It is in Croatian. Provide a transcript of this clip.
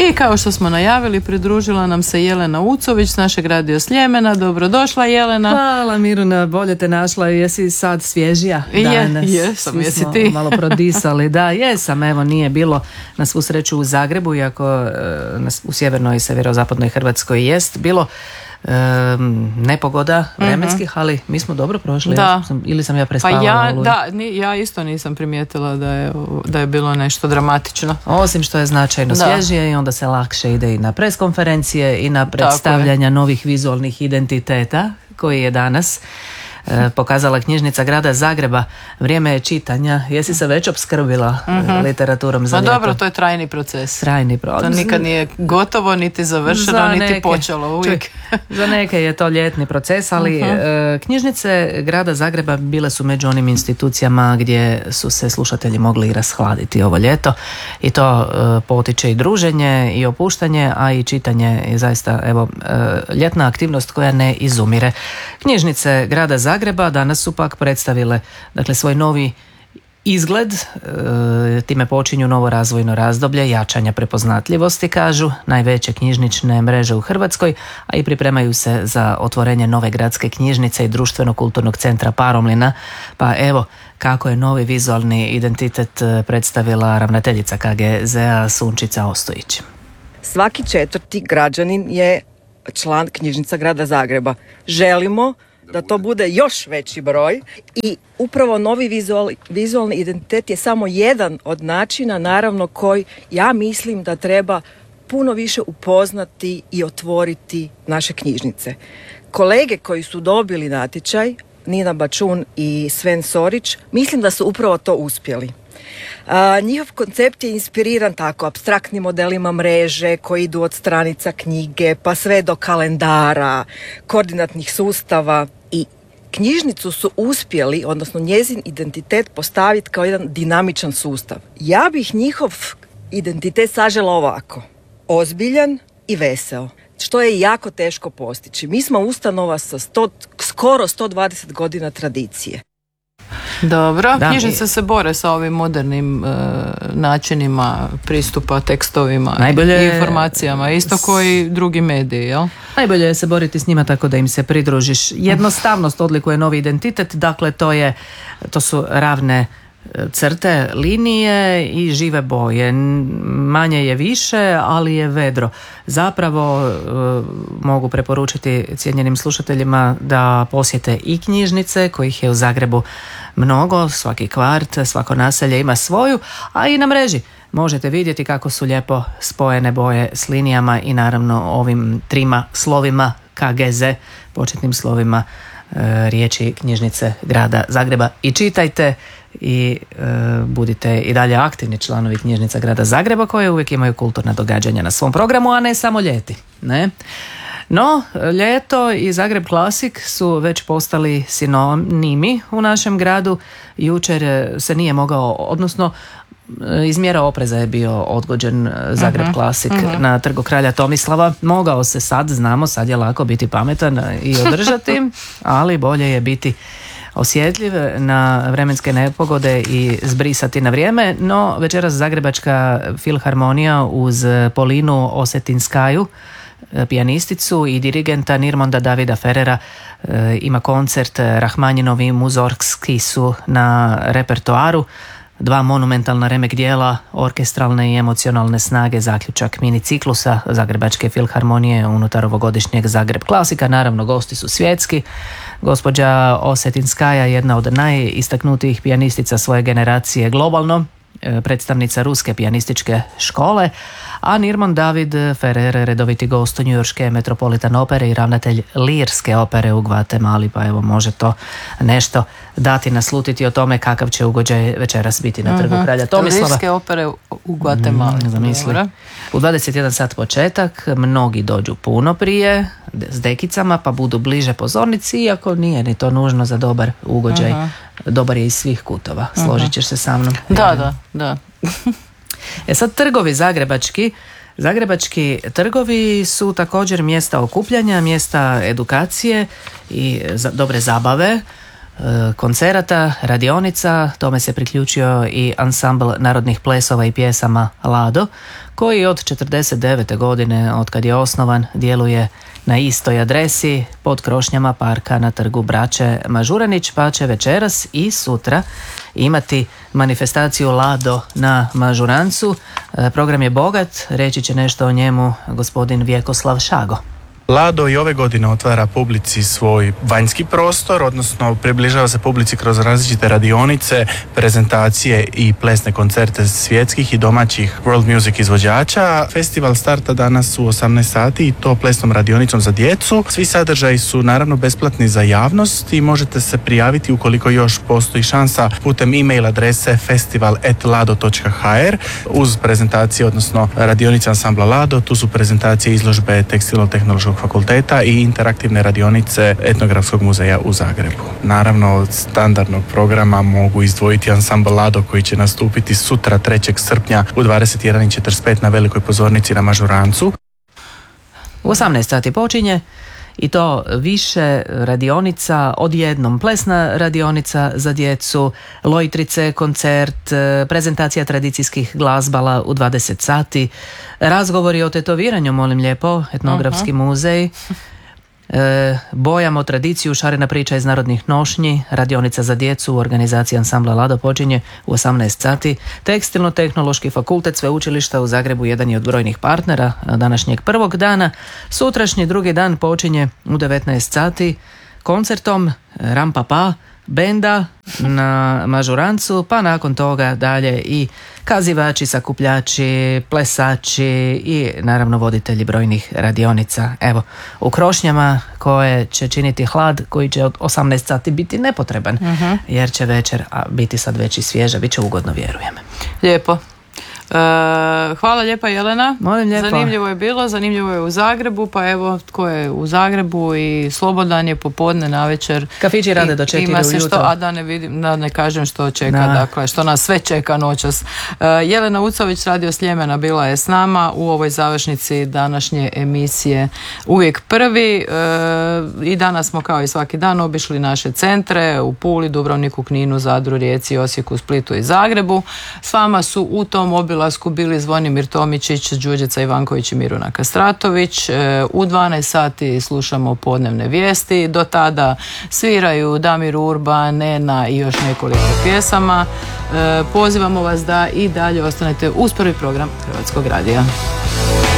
I kao što smo najavili, pridružila nam se Jelena Ucović s našeg Radio Sljemena. Dobrodošla, Jelena. Hvala, Miruna, bolje te našla. Jesi sad svježija danas? Jesam, jesi ti? Malo prodisali, da, jesam. Evo, nije bilo na svu sreću u Zagrebu, iako u sjevernoj i sjeverozapadnoj Hrvatskoj jest bilo nepogoda vremenskih, ali mi smo dobro prošli. Da. Ili sam ja prespavala? Ja isto nisam primijetila da je bilo nešto dramatično. Osim što je značajno svježije i onda se lakše ide i na preskonferencije i na predstavljanja novih vizualnih identiteta koji je danas pokazala Knjižnica grada Zagreba. Vrijeme je čitanja. Jesi se već opskrbila literaturom za ljeto? Dobro, to je trajni proces. Trajni proces. To nikad nije gotovo, niti završeno, niti počelo uvijek. Za neke je to ljetni proces, ali knjižnice grada Zagreba bile su među onim institucijama gdje su se slušatelji mogli i rashladiti ovo ljeto i to potiče i druženje i opuštanje, a i čitanje je zaista ljetna aktivnost koja ne izumire. Knjižnice grada Zagreba danas su pak predstavile svoj novi izgled, time počinju novo razvojno razdoblje jačanja prepoznatljivosti, kažu najveće knjižnične mreže u Hrvatskoj, a i pripremaju se za otvorenje nove gradske knjižnice i društveno-kulturnog centra Paromlina. Pa evo kako je novi vizualni identitet predstavila ravnateljica KGZ-a Sunčica Ostojić. Svaki 4. građanin je član Knjižnica grada Zagreba. Želimo da to bude još veći broj i upravo novi vizualni identitet je samo jedan od načina, naravno, koji ja mislim da treba puno više upoznati i otvoriti naše knjižnice. Kolege koji su dobili natječaj, Nina Bačun i Sven Sorić, mislim da su upravo to uspjeli. Njihov koncept je inspiriran tako apstraktnim modelima mreže koji idu od stranica knjige pa sve do kalendara, koordinatnih sustava, i knjižnicu su uspjeli, odnosno njezin identitet postaviti kao jedan dinamičan sustav. Ja bih njihov identitet sažela ovako: ozbiljan i veseo, što je jako teško postići. Mi smo ustanova sa skoro 120 godina tradicije. Dobro, knjižnice se bore sa ovim modernim načinima pristupa tekstovima i informacijama, isto koji drugi mediji, jel? Najbolje je se boriti s njima tako da im se pridružiš. Jednostavnost odlikuje novi identitet, dakle to su ravne crte, linije i žive boje. Manje je više, ali je vedro. Zapravo mogu preporučiti cijenjenim slušateljima da posjete i knjižnice, kojih je u Zagrebu mnogo, svaki kvart, svako naselje ima svoju, a i na mreži možete vidjeti kako su lijepo spojene boje s linijama i naravno ovim 3 slovima KGZ, početnim slovima riječi Knjižnice grada Zagreba. I čitajte i budite i dalje aktivni članovi Knjižnica grada Zagreba, koje uvijek imaju kulturna događanja na svom programu, a ne samo ljeti, ne? No, ljeto i Zagreb Klasik su već postali sinonimi u našem gradu. Jučer se nije mogao, odnosno iz mjera opreza je bio odgođen Zagreb Klasik na Trgu kralja Tomislava. Mogao se sad, znamo, sad je lako biti pametan i održati, ali bolje je biti osjetljiv na vremenske nepogode i zbrisati na vrijeme. No, večeras Zagrebačka filharmonija uz Polinu Osetinskaju, pijanisticu, i dirigenta Nirmonda Davida Ferrera ima koncert. Rahmanjinovi Muzorgski su na repertoaru. 2 monumentalna remek dijela, orkestralne i emocionalne snage, zaključak mini ciklusa Zagrebačke filharmonije unutar ovogodišnjeg Zagreb Klasika. Naravno, gosti su svjetski. Gospođa Osetinskaja, jedna od najistaknutijih pijanistica svoje generacije globalno, predstavnica Ruske pijanističke škole, a Nirmond David Ferrer, redoviti gost njujorške Metropolitan opere i ravnatelj Lirske opere u Gvatemali, pa evo može to nešto dati naslutiti o tome kakav će ugođaj večeras biti na Trgu kralja Tomislava. Lirske opere u Gvatemali. Zamisli. U 21 sat početak, mnogi dođu puno prije s dekicama pa budu bliže pozornici, iako nije ni to nužno za dobar ugođaj. Dobar je iz svih kutova, složit ćeš se sa mnom. Da. Sad trgovi Zagrebački trgovi su također mjesta okupljanja, mjesta edukacije i dobre zabave. koncerata, radionica. Tome se priključio i ansambl narodnih plesova i pjesama Lado, koji od 49. godine, od kad je osnovan, djeluje na istoj adresi pod krošnjama parka na trgu Braće Mažuranić, pa će večeras i sutra imati manifestaciju Lado na Mažurancu. Program je bogat, reći će nešto o njemu gospodin Vjekoslav Šago. Lado i ove godine otvara publici svoj vanjski prostor, odnosno približava se publici kroz različite radionice, prezentacije i plesne koncerte svjetskih i domaćih world music izvođača. Festival starta danas u 18 sati i to plesnom radionicom za djecu. Svi sadržaji su naravno besplatni za javnost i možete se prijaviti ukoliko još postoji šansa putem e-mail adrese festival@lado.hr. Uz prezentacije, odnosno radionice ansambla Lado, tu su prezentacije izložbe Tekstilno-tehnološkog fakulteta i interaktivne radionice Etnografskog muzeja u Zagrebu. Naravno, od standardnog programa mogu izdvojiti ansambl Lado koji će nastupiti sutra 3. srpnja u 21:45 na velikoj pozornici na Mažurancu. U 18 sati počinje i to više radionica, odjednom plesna radionica za djecu, lojtrice, koncert, prezentacija tradicijskih glazbala u 20 sati, razgovori o tetoviranju, molim lijepo, Etnografski muzej, bojamo tradiciju, šarena priča iz narodnih nošnji, radionica za djecu u organizaciji ansambla Lado počinje u 18 sati. Tekstilno-tehnološki fakultet Sveučilišta u Zagrebu jedan je od brojnih partnera današnjeg prvog dana. Sutrašnji drugi dan počinje u 19 sati koncertom Rampa Pa benda na Mažurancu, pa nakon toga dalje i kazivači, sakupljači, plesači i naravno voditelji brojnih radionica. Evo, u krošnjama koje će činiti hlad, koji će od 18 sati biti nepotreban, jer će večer biti sad već i svježa, bit će ugodno, vjerujem. Lijepo. Hvala lijepa, Jelena. Molim lijepo. Zanimljivo je bilo, zanimljivo je u Zagrebu, pa evo, tko je u Zagrebu i slobodan je popodne, navečer. Kafići rade do 4 ima se ujutro. Što, a da ne vidim, da ne kažem što čeka, dakle, što nas sve čeka noćas. Jelena Ucović, Radio Sljemena, bila je s nama u ovoj završnici današnje emisije Uvijek prvi. I danas smo kao i svaki dan obišli naše centre u Puli, Dubrovniku, Kninu, Zadru, Rijeci, Osijeku, Splitu i Zagrebu. S vama su u tom obilasku bili Zvonimir Tomičić, Đurđica Ivanković i Miruna Kastratović. U 12 sati slušamo podnevne vijesti. Do tada sviraju Damir Urban, Nena i još nekoliko pjesama. Pozivamo vas da i dalje ostanete uz prvi program Hrvatskog radija.